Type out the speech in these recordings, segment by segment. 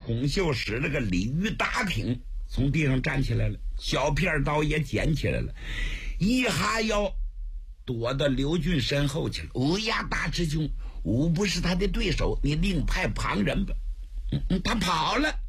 孔秀使了个鲤鱼打挺，从地上站起来了，小片刀也捡起来了，一哈腰躲到刘俊身后去了。乌鸦大师兄，吾不是他的对手，你另派旁人吧。他跑了。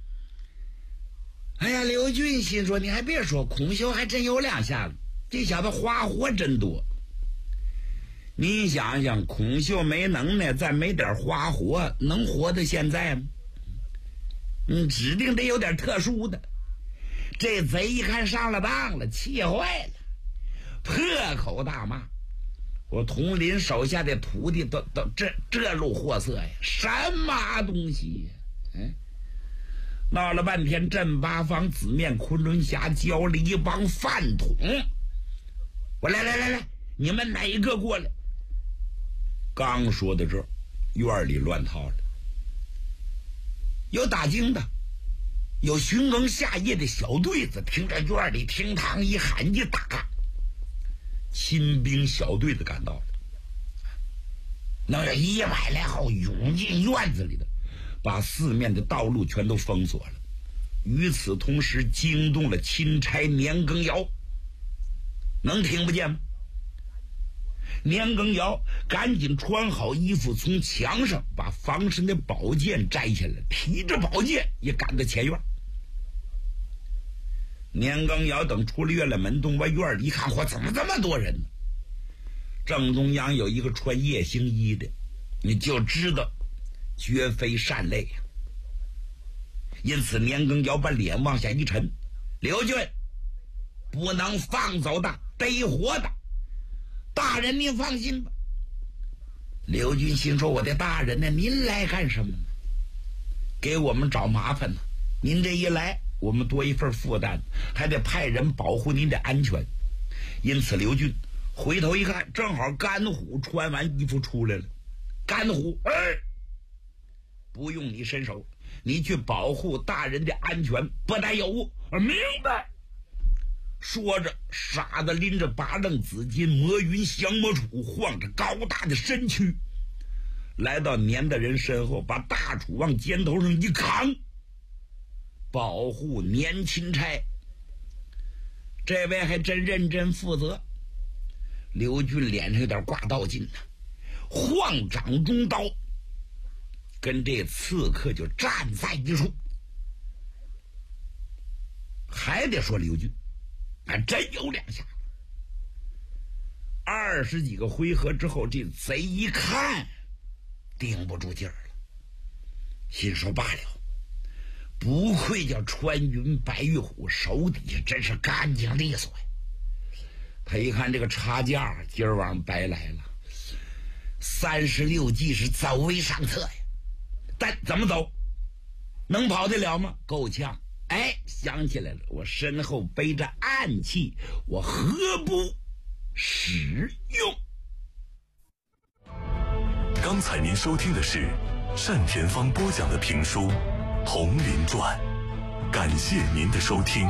哎呀，刘俊心说，你还别说，孔秀还真有两下子，这小子花活真多。你想想，孔秀没能耐，再没点花活，能活到现在吗？指定得有点特殊的。这贼一看上了当了，气坏了，破口大骂：我统领手下的徒弟都这路货色呀，什么东西呀？闹了半天，镇八方、紫面、昆仑峡交了一帮饭桶。我来，你们哪一个过来？刚说到这儿，院里乱套了，有打更的，有巡更下夜的小队子，听着院里厅堂一喊一打，亲兵小队子赶到了，那100来号涌进院子里的，把四面的道路全都封锁了。与此同时，惊动了钦差年羹尧，能听不见吗？年羹尧赶紧穿好衣服，从墙上把防身的宝剑摘下来，提着宝剑也赶到前院。年羹尧等出了院来门洞，往院里一看，嚯，怎么这么多人呢？正中央有一个穿夜行衣的，你就知道绝非善类呀。因此年羹尧把脸往下一沉：刘俊，不能放走的，得活的，大人您放心吧。刘俊心说：我的大人呢，您来干什么呢？给我们找麻烦呢。您这一来，我们多一份负担，还得派人保护您的安全。因此刘俊回头一看，正好甘虎穿完衣服出来了。甘虎，不用你伸手，你去保护大人的安全，不但有误。明白。说着，傻子拎着8楞紫金魔云降魔杵，晃着高大的身躯，来到年的人身后，把大杵往肩头上一扛，保护年钦差。这位还真认真负责。刘俊脸上有点挂道劲呢，晃掌中刀，跟这刺客就站在一处。还得说刘俊还真有两下。20几个回合之后，这贼一看顶不住劲儿了，心说罢了，不愧叫穿云白玉虎，手底下真是干净利索呀。他一看这个差价，今儿晚上白来了，36计是走为上策呀。但怎么走？能跑得了吗？够呛。想起来了，我身后背着暗器，我何不使用？ 刚才您收听的是单田芳播讲的评书《铜陵传》，感谢您的收听。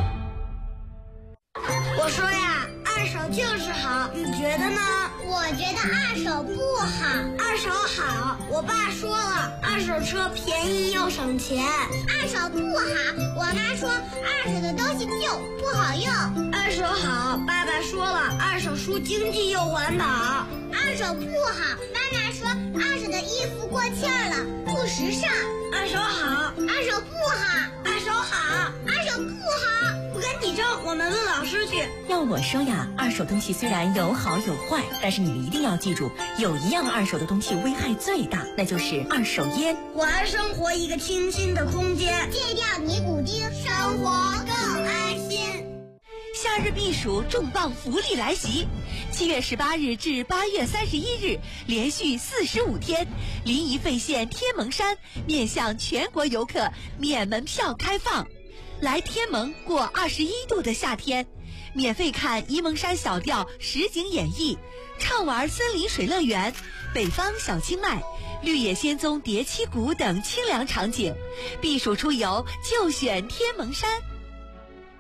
我说呀，二手就是好，你觉得呢？ 我觉得二手不好。 二手好，我爸说了，二手车便宜又省钱。 二手不好，我妈说二手的东西旧不好用。 二手好，爸爸说了，二手书经济又环保。 二手不好，妈妈说二手的衣服过气了，不时尚。 二手好， 二手不好， 二手好， 二手不好。 不跟你争，我们问老师去。 要我说呀，二手东西虽然有好有坏，但是你们一定要记住，有一样二手的东西危害最大，那就是二手烟。 还生活一个清新的空间， 戒掉尼古丁，生活更安心。 夏日避暑重磅福利来袭！7月18日至8月31日，连续45天，临沂费县天门山面向全国游客免门票开放。来天门过21度的夏天，免费看沂蒙山小调实景演绎，畅玩森林水乐园、北方小清迈、绿野仙踪叠七谷等清凉场景。避暑出游就选天门山。